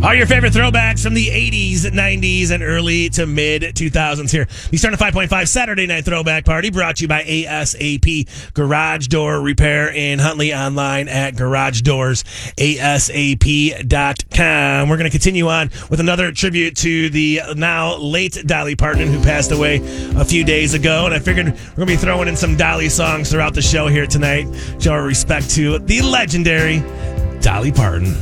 All your favorite throwbacks from the 80s, 90s, and early to mid 2000s here. The Starting 5.5 Saturday Night Throwback Party brought to you by ASAP Garage Door Repair in Huntley, online at garagedoors.asap.com. We're going to continue on with another tribute to the now late Dolly Parton, who passed away a few days ago. And I figured we're going to be throwing in some Dolly songs throughout the show here tonight. Show our respect to the legendary Dolly Parton.